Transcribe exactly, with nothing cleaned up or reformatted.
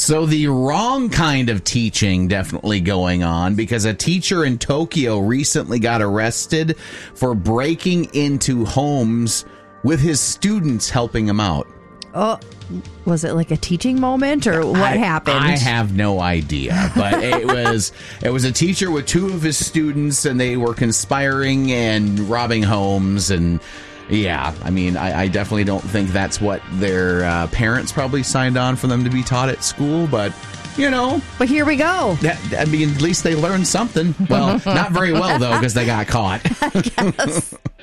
So the wrong kind of teaching definitely going on, because a teacher in Tokyo recently got arrested for breaking into homes with his students helping him out. Oh, was it like a teaching moment, or what I, happened? I have no idea, but it was it was a teacher with two of his students, and they were conspiring and robbing homes. And yeah, I mean, I, I definitely don't think that's what their uh, parents probably signed on for them to be taught at school, but you know. But here we go. That, I mean, at least they learned something. Well, not very well, though, because they got caught. I guess.